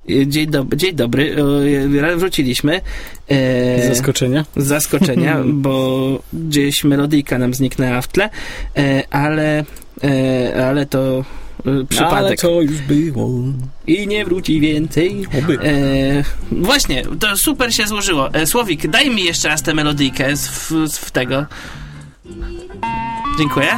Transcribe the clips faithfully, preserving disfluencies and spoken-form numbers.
Dzień, dob- dzień dobry, wróciliśmy. Z zaskoczenia? Z zaskoczenia, bo gdzieś melodyjka nam zniknęła w tle, ale, ale to przypadek. Ale to już było. I nie wróci więcej. Oby. E, właśnie, to super się złożyło. E, Słowik, daj mi jeszcze raz tę melodyjkę z, w, z w tego. Dziękuję.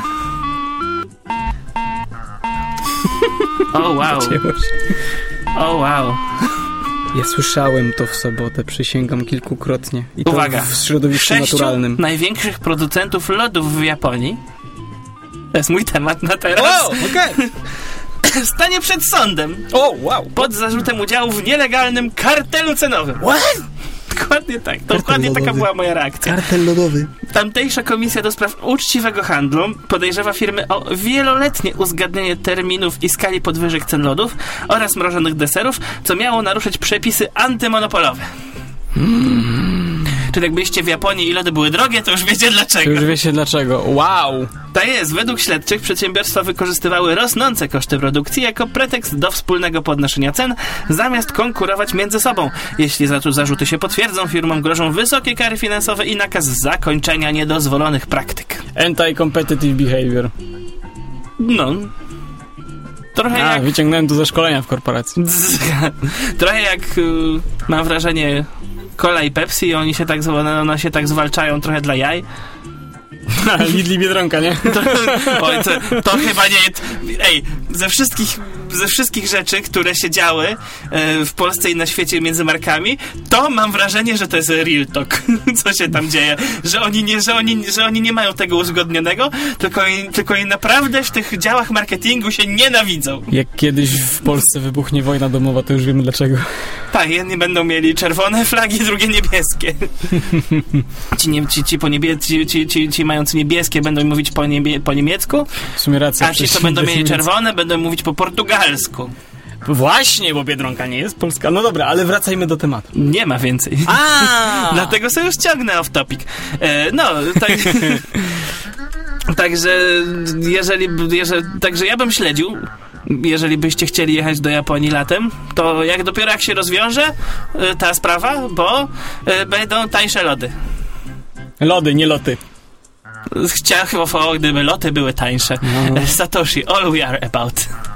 O wow. O wow. Ja słyszałem to w sobotę, przysięgam kilkukrotnie. I to Uwaga. w środowisku Sześciu naturalnym. największych producentów lodów w Japonii. To jest mój temat na teraz. O, okej. Okay. Stanie przed sądem. O, wow. Pod zarzutem udziału w nielegalnym kartelu cenowym. What? Dokładnie tak. Dokładnie taka była moja reakcja. Kartel lodowy. Tamtejsza Komisja do Spraw Uczciwego Handlu podejrzewa firmy o wieloletnie uzgadnianie terminów i skali podwyżek cen lodów oraz mrożonych deserów, co miało naruszyć przepisy antymonopolowe. Hmm. Czyli jak byliście w Japonii i lody były drogie, to już wiecie dlaczego. Już wiecie dlaczego. Wow! Tak jest. Według śledczych przedsiębiorstwa wykorzystywały rosnące koszty produkcji jako pretekst do wspólnego podnoszenia cen, zamiast konkurować między sobą. Jeśli za to zarzuty się potwierdzą, firmom grożą wysokie kary finansowe i nakaz zakończenia niedozwolonych praktyk. Anti-competitive behavior. No. Trochę A, jak... wyciągnąłem to ze szkolenia w korporacji. Trochę jak, y, mam wrażenie, Cola i Pepsi, oni się tak, one, one się tak zwalczają trochę dla jaj. Lidl i Biedronka, nie? To, oj, to, to chyba nie... Ej, ze wszystkich, ze wszystkich rzeczy, które się działy e, w Polsce i na świecie między markami, to mam wrażenie, że to jest real talk, co się tam dzieje. Że oni nie, że oni, że oni nie mają tego uzgodnionego, tylko, tylko oni naprawdę w tych działach marketingu się nienawidzą. Jak kiedyś w Polsce wybuchnie wojna domowa, to już wiemy dlaczego. Tak, jedni będą mieli czerwone flagi, drugie niebieskie. Ci, nie, ci, ci, po niebie, ci, ci, ci, ci mający niebieskie będą mówić po, niebie, po niemiecku, w sumie racja, a ci, co będą mieli czerwone, będą mówić po portugalsku. Właśnie, bo Biedronka nie jest polska. No dobra, ale wracajmy do tematu. Nie ma więcej. A! Dlatego sobie już ciągnę off topic. E, no, tak... Także jeżeli, jeżeli... Także ja bym śledził, jeżeli byście chcieli jechać do Japonii latem, to jak dopiero jak się rozwiąże e, ta sprawa, bo e, będą tańsze lody. Lody, nie loty. Chciałbym, gdyby loty były tańsze. No. Satoshi, all we are about.